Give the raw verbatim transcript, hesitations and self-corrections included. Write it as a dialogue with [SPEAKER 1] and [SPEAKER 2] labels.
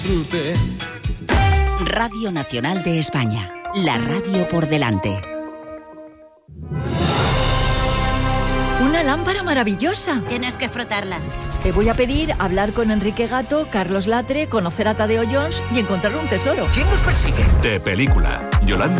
[SPEAKER 1] disfrute.
[SPEAKER 2] Radio Nacional de España, la radio por delante.
[SPEAKER 3] Una lámpara maravillosa.
[SPEAKER 4] Tienes que frotarla.
[SPEAKER 3] Te voy a pedir hablar con Enrique Gato, Carlos Latre, conocer a Tadeo Jones y encontrar un tesoro.
[SPEAKER 5] ¿Quién nos persigue?
[SPEAKER 6] De película, Yolanda